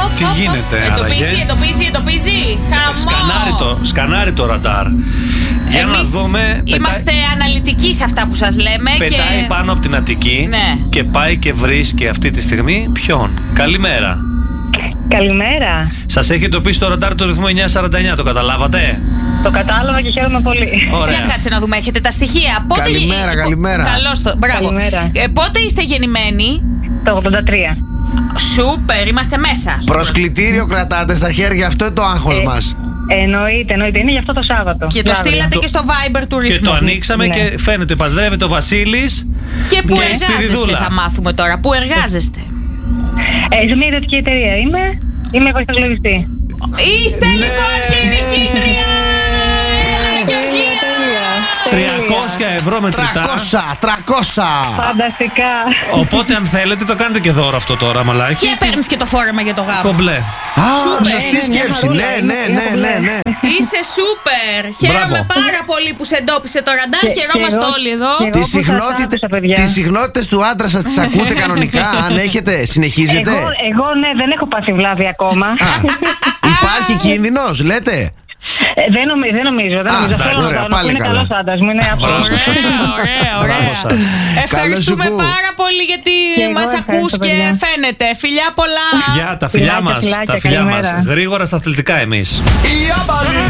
Τι γίνεται, εντοπίζει. Σκανάρει το ραντάρ. Για να δούμε. Είμαστε αναλυτικοί σε αυτά που σας λέμε. Πετάει πάνω από την Αττική, ναι, και πάει και βρίσκει αυτή τη στιγμή ποιον? Καλημέρα. Καλημέρα. Σας έχει εντοπίσει το ραντάρ του ρυθμού 949, το καταλάβατε? Το κατάλαβα και χαίρομαι πολύ. Ωραία. Για κάτσε να δούμε, έχετε τα στοιχεία. Καλημέρα. Καλώς το. Μπράβο. Καλημέρα. Πότε είστε γεννημένοι? Το 83. Σούπερ, είμαστε μέσα. Προσκλητήριο κρατάτε στα χέρια, αυτό είναι το άγχος μας. Εννοείται, είναι γι' αυτό το Σάββατο. Και το στείλατε και στο Viber του ρυθμού. Και το ανοίξαμε, ναι, και φαίνεται παντρεύεται ο Βασίλης. Και που και εργάζεστε, θα μάθουμε τώρα. Πού εργάζεστε? Σε μια ιδιωτική εταιρεία είμαι εγώ ιστοσλογιστή. Είστε λοιπόν και η νικήτρια! 300 ευρώ μετρητά. 300! Φανταστικά. Οπότε αν θέλετε το κάνετε και δώρο αυτό τώρα, μαλάκι. Και παίρνεις και το φόρεμα για το γάμο. Κομπλέ. Σωστή σκέψη. Ναι. Είσαι σούπερ. Χαίρομαι πάρα πολύ που σε εντόπισε το ραντάρ. Χαιρόμαστε όλοι εδώ. Τις συχνότητες του άντρα σας τις ακούτε κανονικά? Αν έχετε, συνεχίζετε? Εγώ ναι, δεν έχω πάθει βλάβη ακόμα. Υπάρχει κίνδυνος, λέτε? Δεν νομίζω. Είναι καλός άντρας μου. Ωραία. Ευχαριστούμε πάρα πολύ γιατί μας ακούς και φαίνεται. Φιλιά πολλά. Γεια, τα φιλιά μας. Γρήγορα στα αθλητικά εμείς. Η Άμπαλη!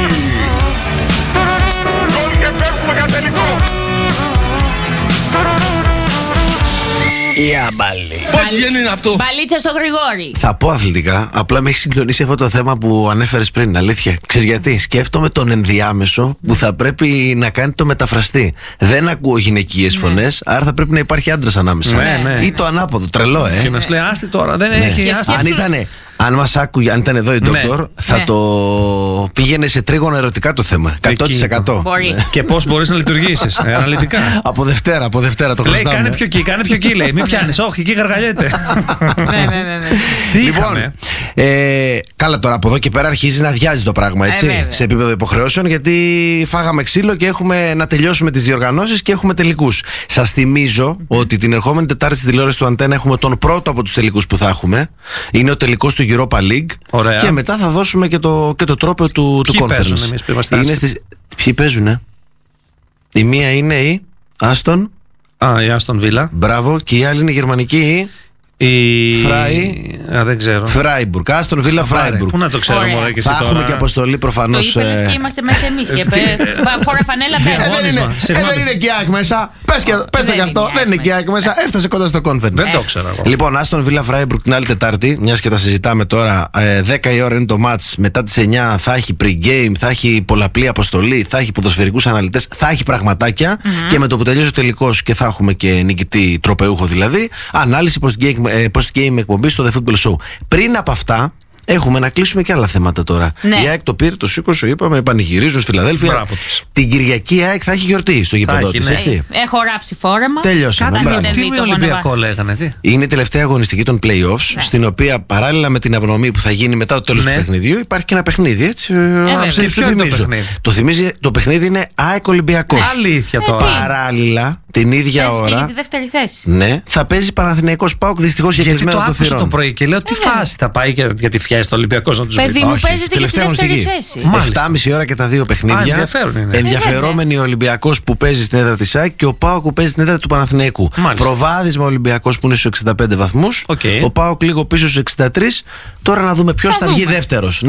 Η Άμπαλη. Πώς είναι αυτό? Μπαλίτσα στο Γρηγόρη. Θα πω αθλητικά, απλά με έχει συγκλονίσει αυτό το θέμα που ανέφερες πριν, αλήθεια. Ξέρεις γιατί? Σκέφτομαι τον ενδιάμεσο που θα πρέπει να κάνει το μεταφραστή. Δεν ακούω γυναικείες φωνές, άρα θα πρέπει να υπάρχει άντρας ανάμεσα. Ναι. Ή το ανάποδο, τρελό, Και να σου λέει άστη τώρα, δεν έχει άστη. Αν μας άκουγε, αν ήταν εδώ η Ντόκτορ, θα το πήγαινε σε τρίγωνο ερωτικά το θέμα. 100%. Μπορεί. Και πώς μπορείς να λειτουργήσεις αναλυτικά. Από Δευτέρα το λέει, χρωστάμε. κάνε πιο εκεί, λέει. Μην πιάνεις, όχι, εκεί γαργαλιέται. Ναι. Λοιπόν, καλά τώρα από εδώ και πέρα αρχίζει να αδειάζει το πράγμα, έτσι, σε επίπεδο υποχρεώσεων, γιατί φάγαμε ξύλο και έχουμε να τελειώσουμε τις διοργανώσεις και έχουμε τελικούς. Σας θυμίζω ότι την ερχόμενη Τετάρτη στη τηλεόραση του Αντένα έχουμε τον πρώτο από τους τελικούς που θα έχουμε. Είναι ο τελικός του Europa League. Ωραία. Και μετά θα δώσουμε και το τρόπο του conference. Ποιοι παίζουνε? Η μία είναι η Άστον. Η Άστον Βίλα. Μπράβο. Και η άλλη είναι η γερμανική. Δεν ξέρω. Φράιμπουργκ. Άστον Βίλα Φράιμπουργκ. Πού να το ξέρουμε, μωρέ, και εσύ θα τώρα. έχουμε και αποστολή προφανώς. Το είπες και είμαστε μέσα εμείς. Φορά φανέλα πέρα. Δεν είναι και ΑΕΚ μέσα. Πες το κι αυτό. Δεν είναι και ΑΕΚ μέσα. Έφτασε κοντά στο conference. Δεν το ξέρω εγώ. Λοιπόν, Άστον Βίλα Φράιμπουργκ την άλλη Τετάρτη, μιας και τα συζητάμε τώρα. 10 η ώρα είναι το match. Μετά τις 9 θα έχει pre-game, θα έχει πολλαπλή αποστολή, θα έχει ποδοσφαιρικούς αναλυτές, θα έχει πραγματάκια. Και με το που τελειώσει ο τελικός και θα έχουμε και νικητή τροπεούχο δηλαδή, ανάλυση post-game εκπομπή στο The Football Show. Πριν από αυτά, έχουμε να κλείσουμε και άλλα θέματα τώρα. Ναι. Η ΑΕΚ το πήρε, το σήκωσε, είπαμε, πανηγυρίζουν στη Φιλαδέλφια. Την Κυριακή η ΑΕΚ θα έχει γιορτή στο γήπεδο της, έτσι. Έχω ράψει φόρεμα. Τελειώσαμε. Τι με Ολυμπιακό λέγανε, τι? Είναι η τελευταία αγωνιστική των playoffs, στην οποία παράλληλα με την απονομή που θα γίνει μετά το τέλος του παιχνιδιού, υπάρχει και ένα παιχνίδι, έτσι. Το παιχνίδι είναι ΑΕΚ Ολυμπιακός. Αλήθεια τώρα. Παράλληλα, την ίδια ώρα. Είναι τη δεύτερη θέση. Ναι, θα παίζει Παναθηναϊκός ΠΑΟΚ, δυστυχώς για κλεισμένο το θυρών. Το πρωί και λέω τι φάση θα πάει γιατί φτιάχνει το Ολυμπιακό να του πει. Παιδί μου, παίζεται για τη δεύτερη θέση. 7,5 ώρα και τα δύο παιχνίδια. Ενδιαφερόμενοι ο Ολυμπιακός που παίζει στην έδρα της ΑΕΚ και ο ΠΑΟΚ που παίζει στην έδρα του Παναθηναϊκού. Προβάδισμα Ολυμπιακός που είναι στους 65 βαθμούς. Ο ΠΑΟΚ λίγο πίσω στους 63. Τώρα να δούμε ποιος θα βγει δεύτερος.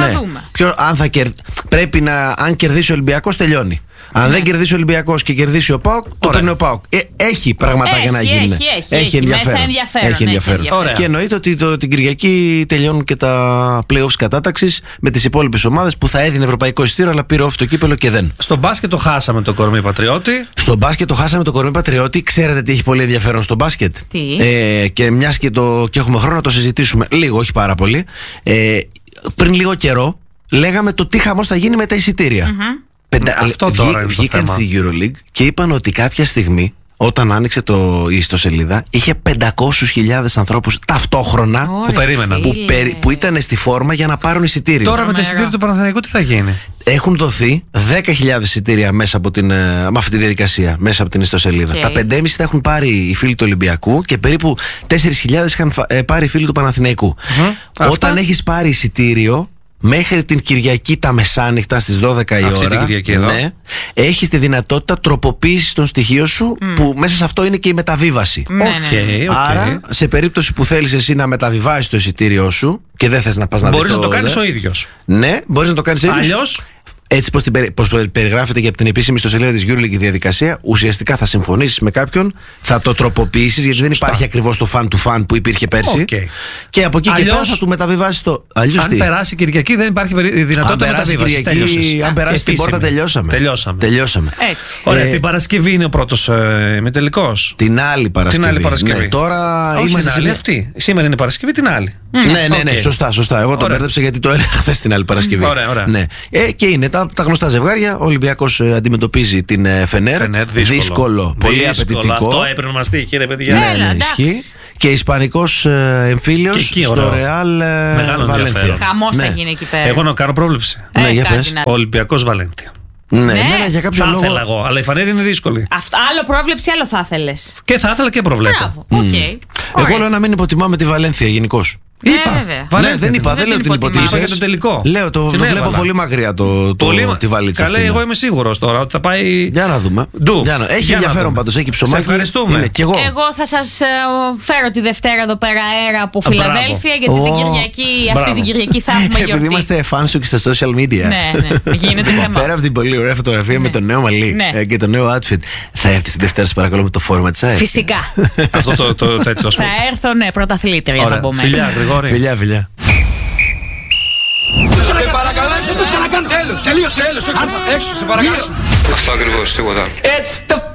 Αν κερδίσει ο Ολυμπιακός, τελειώνει. Αν δεν κερδίσει ο Ολυμπιακός και κερδίσει ο ΠΑΟΚ, το παίρνει ο ΠΑΟΚ. Έχει πραγματάκια να γίνουν. Έχει ενδιαφέρον. Και εννοείται ότι την Κυριακή τελειώνουν και τα playoffs κατάταξης με τις υπόλοιπες ομάδες που θα έδινε ευρωπαϊκό εισιτήριο, αλλά πήρε off το κύπελο και δεν. Στο μπάσκετ το χάσαμε το κορμί Πατριώτη. Στο μπάσκετ το χάσαμε το κορμί Πατριώτη. Ξέρετε τι έχει πολύ ενδιαφέρον στο μπάσκετ? Και μιας και έχουμε χρόνο να το συζητήσουμε λίγο, όχι πάρα πολύ. Πριν λίγο καιρό λέγαμε το τι χαμός θα γίνει με τα εισιτήρια. Αυτό τώρα είναι βγήκαν στη EuroLeague και είπαν ότι κάποια στιγμή όταν άνοιξε η ιστοσελίδα, είχε 500.000 ανθρώπους ταυτόχρονα που περίμεναν. Που ήταν στη φόρμα για να πάρουν εισιτήριο. Τώρα με τα εισιτήρια του Παναθηναϊκού τι θα γίνει? Έχουν δοθεί 10.000 εισιτήρια μέσα με αυτή τη διαδικασία, μέσα από την ιστοσελίδα. Τα 5.500 τα έχουν πάρει οι φίλοι του Ολυμπιακού και περίπου 4.000 είχαν πάρει οι φίλοι του Παναθηναϊκού. Όταν έχεις πάρει εισιτήριο μέχρι την Κυριακή τα μεσάνυχτα στις 12 η αυτή ώρα, την Κυριακή εδώ, έχεις τη δυνατότητα τροποποίησης των στοιχείων σου, που μέσα σε αυτό είναι και η μεταβίβαση. Άρα, σε περίπτωση που θέλεις εσύ να μεταβιβάσεις το εισιτήριό σου και δεν θες να πας να δεις, μπορείς να το κάνεις ο ίδιος. Ναι, μπορείς να το κάνεις ίδιος. Αλλιώς, έτσι πως περιγράφεται και από την επίσημη ιστοσελίδα της EuroLeague η διαδικασία, ουσιαστικά θα συμφωνήσεις με κάποιον, θα το τροποποιήσεις, γιατί δεν υπάρχει ακριβώς το fan to fan που υπήρχε πέρσι. Και από εκεί και πέρα θα του μεταβιβάσεις το. Αλλιώς αν περάσει Κυριακή, δεν υπάρχει δυνατότητα μεταβίβασης. Αν περάσει την πόρτα, τελειώσαμε. Έτσι. Ωραία, την Παρασκευή είναι ο πρώτος ημιτελικός. Την άλλη Παρασκευή. Ναι, τώρα είμαστε στην άλλη αυτή. Σήμερα είναι Παρασκευή, την άλλη. Ναι, σωστά. Εγώ τον μπέρδεψα γιατί το έλεγα χθες την άλλη Παρασκευή. Ωραία. Και είναι τα γνωστά ζευγάρια. Ο Ολυμπιακός αντιμετωπίζει την Φενέρ. Δύσκολο. Πολύ απαιτητικό. Αυτό έπρεπε να μας τύχει, ρε παιδιά. Ναι, ισχύει. Και ισπανικός εμφύλιος στο Ρεάλ Βαλένθια. Χαμός θα γίνει εκεί πέρα. Εγώ να κάνω πρόβλεψη. Ολυμπιακός Βαλένθια. Ναι, για κάποιο λόγο. Θα ήθελα εγώ, αλλά η Φανέρη είναι δύσκολη. Άλλο πρόβλεψη, άλλο θα ήθελες. Και θα ήθελα και προβλέπω. Εγώ λέω να μην υποτιμάμε τη Βαλένθια γενικώς. Δεν είπα, δεν λέω την υποτίμηση. Για το τελικό. Λέω, το βλέπω πολύ μακριά τη βαλίτσα. Καλά, εγώ είμαι σίγουρος τώρα ότι θα πάει. Για να δούμε. Έχει ενδιαφέρον πάντως, έχει ψωμάκι. Σε ευχαριστούμε. Εγώ θα σας φέρω τη Δευτέρα εδώ πέρα αέρα από Φιλαδέλφια, γιατί αυτή την Κυριακή θα έχουμε γιορτή. Επειδή είμαστε φαν σου και στα social media. Ναι, γίνεται θέμα. Πέρα από την πολύ ωραία φωτογραφία με το νέο μαλλί και το νέο outfit, θα έρθει την Δευτέρα, σας παρακαλώ, με το φόρμα της ΑΕΚ? Φυσικά. Αυτό το τέτοιο. Θα έρθω, ναι, πρωταθλήτρια θα μπω μέσα. Φιλιά. Σε παρακαλώ, έξω το ξανακάνω. Τέλος. Τελείωσε. Έξω, σε παρακαλώ. Αυτό ακριβώς, τίποτα. Έτσι.